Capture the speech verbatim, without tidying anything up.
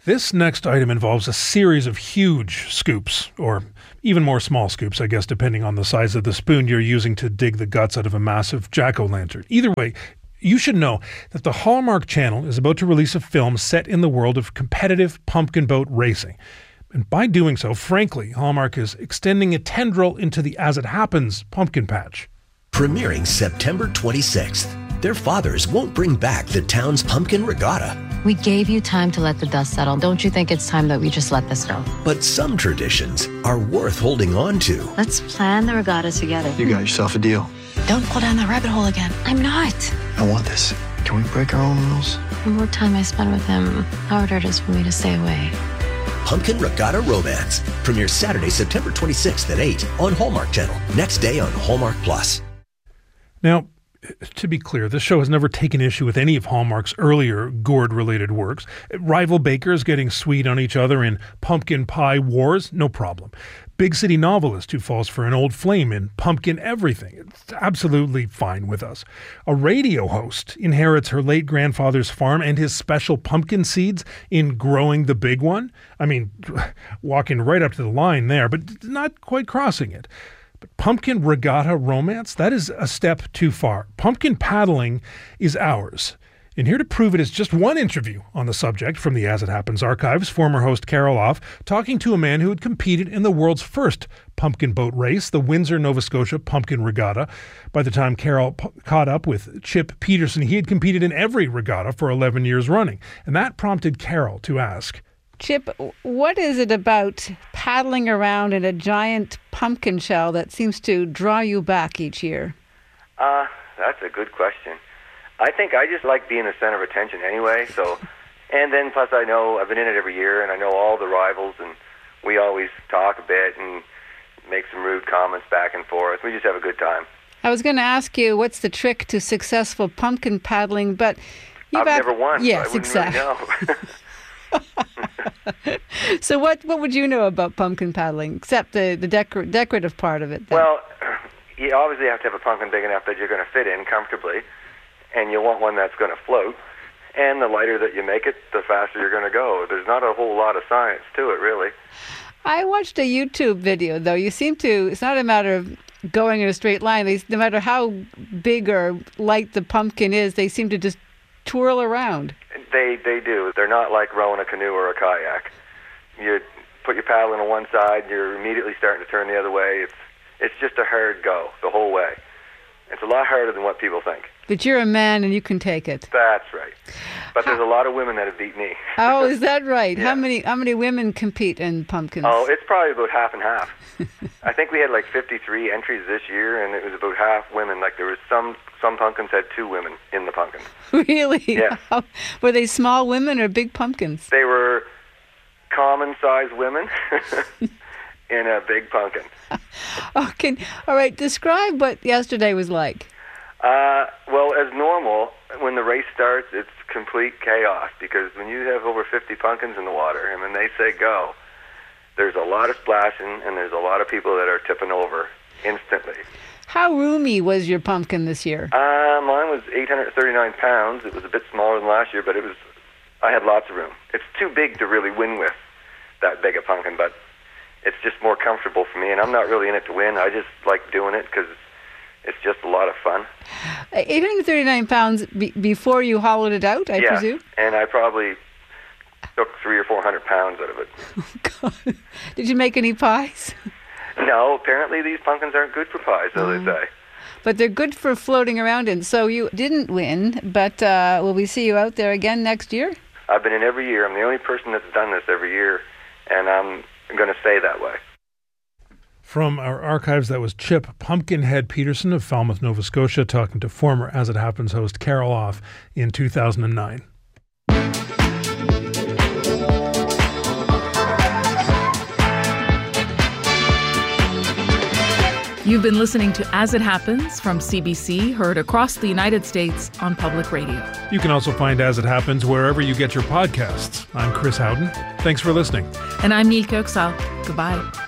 This next item involves a series of huge scoops, or even more small scoops, I guess, depending on the size of the spoon you're using to dig the guts out of a massive jack-o'-lantern. Either way, you should know that the Hallmark Channel is about to release a film set in the world of competitive pumpkin boat racing. And by doing so, frankly, Hallmark is extending a tendril into the As It Happens pumpkin patch. Premiering September twenty-sixth, their fathers won't bring back the town's pumpkin regatta. We gave you time to let the dust settle. Don't you think it's time that we just let this go? But some traditions are worth holding on to. Let's plan the regatta together. You got yourself a deal. Don't go down that rabbit hole again. I'm not. I want this. Can we break our own rules? The more time I spend with him, the harder it is for me to stay away. Pumpkin Regatta Romance premieres Saturday, September twenty-sixth at eight on Hallmark Channel. Next day on Hallmark Plus. Now, to be clear, this show has never taken issue with any of Hallmark's earlier gourd-related works. Rival bakers getting sweet on each other in Pumpkin Pie Wars, no problem. Big city novelist who falls for an old flame in Pumpkin Everything. It's absolutely fine with us. A radio host inherits her late grandfather's farm and his special pumpkin seeds in Growing the Big One. I mean, walking right up to the line there, but not quite crossing it. But pumpkin regatta romance, that is a step too far. Pumpkin paddling is ours. And here to prove it is just one interview on the subject from the As It Happens archives, former host Carol Off, talking to a man who had competed in the world's first pumpkin boat race, the Windsor, Nova Scotia Pumpkin Regatta. By the time Carol p- caught up with Chip Peterson, he had competed in every regatta for eleven years running. And that prompted Carol to ask, Chip, what is it about paddling around in a giant pumpkin shell that seems to draw you back each year? Uh, that's a good question. I think I just like being the center of attention anyway, so, and then plus I know, I've been in it every year, and I know all the rivals, and we always talk a bit and make some rude comments back and forth. We just have a good time. I was going to ask you, what's the trick to successful pumpkin paddling, but you've I've had... never won, yes, so I wouldn't exactly. really know. So what, what would you know about pumpkin paddling, except the, the decor- decorative part of it? Then? Well, you obviously have to have a pumpkin big enough that you're going to fit in comfortably, and you want one that's going to float. And the lighter that you make it, the faster you're going to go. There's not a whole lot of science to it, really. I watched a YouTube video, though. You seem to, it's not a matter of going in a straight line. They, no matter how big or light the pumpkin is, they seem to just twirl around. They they do. They're not like rowing a canoe or a kayak. You put your paddle on one side, you're immediately starting to turn the other way. It's it's just a hard go the whole way. It's a lot harder than what people think. But you're a man and you can take it. That's right. But there's a lot of women that have beat me. Oh, is that right? Yeah. How many how many women compete in pumpkins? Oh, it's probably about half and half. I think we had like fifty-three entries this year, and it was about half women. Like there was some some pumpkins had two women in the pumpkins. Really? Yes. How, were they small women or big pumpkins? They were common-sized women in a big pumpkin. Okay. All right. Describe what yesterday was like. Uh, well, as normal, when the race starts, it's complete chaos because when you have over fifty pumpkins in the water, and when they say go, there's a lot of splashing, and there's a lot of people that are tipping over instantly. How roomy was your pumpkin this year? Uh, mine was eight hundred thirty-nine pounds. It was a bit smaller than last year, but it was. I had lots of room. It's too big to really win with, that big a pumpkin, but it's just more comfortable for me, and I'm not really in it to win. I just like doing it because it's just a lot of fun. eight hundred thirty-nine pounds be- before you hollowed it out, I yeah, presume? And I probably took three or four hundred pounds out of it. Oh, God. Did you make any pies? No, apparently these pumpkins aren't good for pies, so Oh. they say. But they're good for floating around in. So you didn't win, but uh, will we see you out there again next year? I've been in every year. I'm the only person that's done this every year, and I'm going to stay that way. From our archives, that was Chip Pumpkinhead Peterson of Falmouth, Nova Scotia, talking to former As It Happens host Carol Off in two thousand nine. You've been listening to As It Happens from C B C, heard across the United States on public radio. You can also find As It Happens wherever you get your podcasts. I'm Chris Howden. Thanks for listening. And I'm Neil Kirksall. Goodbye.